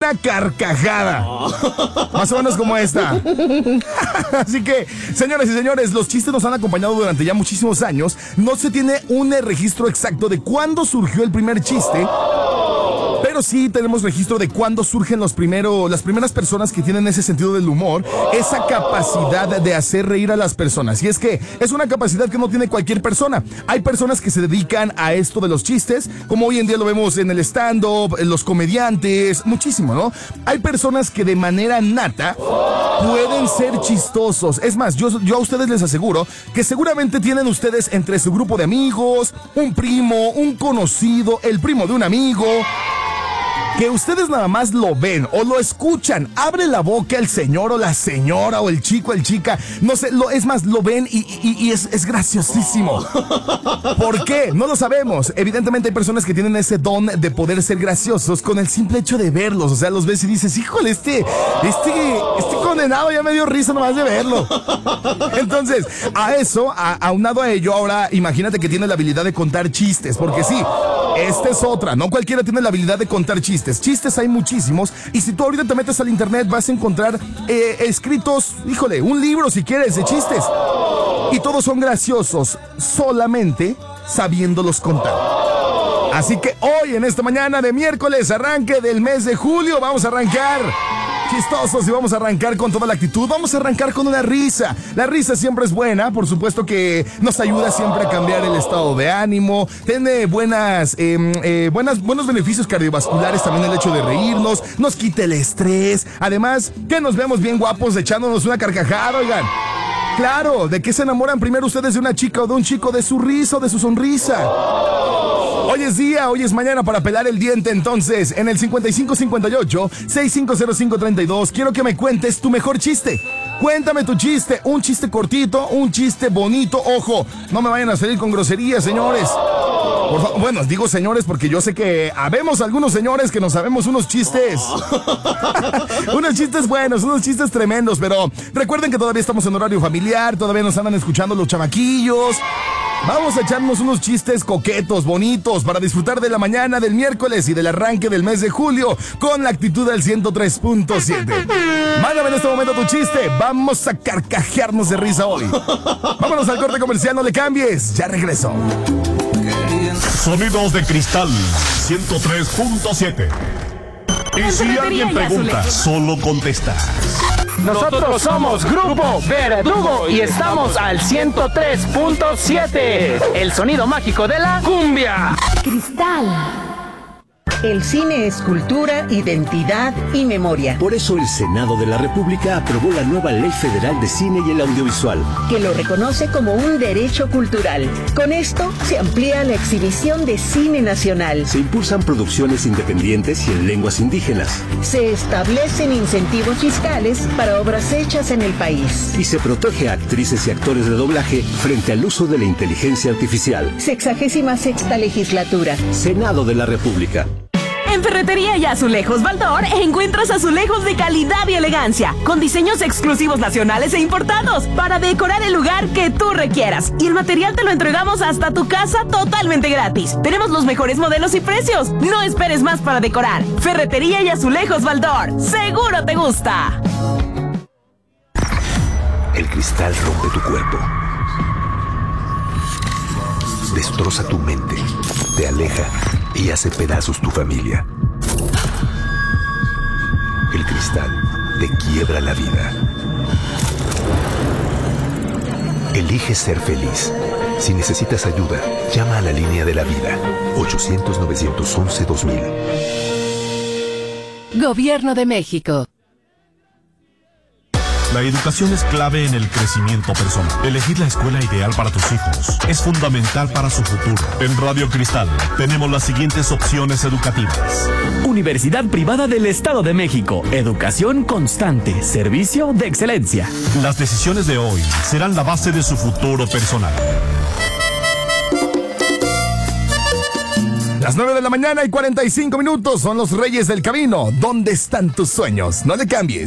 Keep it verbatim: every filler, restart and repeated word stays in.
una carcajada. Más o menos como esta. Así que, señoras y señores, los chistes nos han acompañado durante ya muchísimos años. No se tiene un registro exacto de cuándo surgió el primer chiste, pero sí tenemos registro de cuándo surgen los primeros, las primeras personas que tienen ese sentido del humor, esa capacidad de hacer reír a las personas. Y es que es una capacidad que no tiene cualquier persona. Hay personas que se dedican a esto de los chistes, como hoy en día lo vemos en el stand-up, en los comediantes, muchísimo, ¿no? Hay personas que de manera nata pueden ser chistosos. Es más, yo, yo a ustedes les aseguro que seguramente tienen ustedes entre su grupo de amigos, un primo, un conocido, el primo de un amigo, que ustedes nada más lo ven o lo escuchan, abre la boca el señor o la señora o el chico, el chica, no sé, lo, es más, lo ven y, y, y es, es graciosísimo. ¿Por qué? No lo sabemos. Evidentemente hay personas que tienen ese don de poder ser graciosos con el simple hecho de verlos. O sea, los ves y dices, híjole, este, este, este condenado ya me dio risa nomás de verlo. Entonces, a eso, a, aunado a ello, ahora imagínate que tiene la habilidad de contar chistes, porque sí, esta es otra, no cualquiera tiene la habilidad de contar chistes. Chistes hay muchísimos, y si tú ahorita te metes al internet vas a encontrar eh, escritos, híjole, un libro si quieres de chistes, y todos son graciosos solamente sabiéndolos contar. Así que hoy, en esta mañana de miércoles, arranque del mes de julio, vamos a arrancar chistosos y vamos a arrancar con toda la actitud. Vamos a arrancar con una risa. La risa siempre es buena, por supuesto que nos ayuda siempre a cambiar el estado de ánimo. Tiene buenas, eh, eh, buenas, buenos beneficios cardiovasculares también el hecho de reírnos. Nos quita el estrés. Además, que nos vemos bien guapos echándonos una carcajada, oigan. Claro, ¿de qué se enamoran primero ustedes, de una chica o de un chico? De su risa o de su sonrisa. Hoy es día, hoy es mañana para pelar el diente. Entonces, en el cincuenta y cinco cincuenta y ocho, sesenta y cinco cero cinco treinta y dos, quiero que me cuentes tu mejor chiste. Cuéntame tu chiste, un chiste cortito, un chiste bonito. Ojo, no me vayan a salir con groserías, señores. Por favor, bueno, digo señores porque yo sé que habemos algunos señores que nos sabemos unos chistes. Unos chistes buenos, unos chistes tremendos, pero recuerden que todavía estamos en horario familiar, todavía nos andan escuchando los chamaquillos. Vamos a echarnos unos chistes coquetos, bonitos, para disfrutar de la mañana del miércoles y del arranque del mes de julio con la actitud del ciento tres punto siete. Mándame en este momento tu chiste, vamos a carcajearnos de risa hoy. Vámonos al corte comercial, no le cambies, ya regreso. Sonidos de Cristal ciento tres punto siete. Y si alguien pregunta, solo contesta. Nosotros somos Grupo Verdugo y estamos al ciento tres punto siete. El sonido mágico de la cumbia. Cristal. El cine es cultura, identidad y memoria. Por eso el Senado de la República aprobó la nueva Ley Federal de Cine y el Audiovisual, que lo reconoce como un derecho cultural. Con esto se amplía la exhibición de cine nacional. Se impulsan producciones independientes y en lenguas indígenas. Se establecen incentivos fiscales para obras hechas en el país. Y se protege a actrices y actores de doblaje frente al uso de la inteligencia artificial. Sexagésima sexta legislatura. Senado de la República. En Ferretería y Azulejos Baldor encuentras azulejos de calidad y elegancia, con diseños exclusivos nacionales e importados, para decorar el lugar que tú requieras. Y el material te lo entregamos hasta tu casa totalmente gratis. Tenemos los mejores modelos y precios. No esperes más para decorar. Ferretería y Azulejos Baldor. ¡Seguro te gusta! El cristal rompe tu cuerpo. Destroza tu mente. Te aleja y hace pedazos tu familia. El cristal te quiebra la vida. Elige ser feliz. Si necesitas ayuda, llama a la línea de la vida. ochocientos, novecientos once, dos mil. Gobierno de México. La educación es clave en el crecimiento personal. Elegir la escuela ideal para tus hijos es fundamental para su futuro. En Radio Cristal tenemos las siguientes opciones educativas. Universidad Privada del Estado de México. Educación constante. Servicio de excelencia. Las decisiones de hoy serán la base de su futuro personal. Las nueve de la mañana y cuarenta y cinco minutos son los Reyes del Camino. ¿Dónde están tus sueños? No le cambies.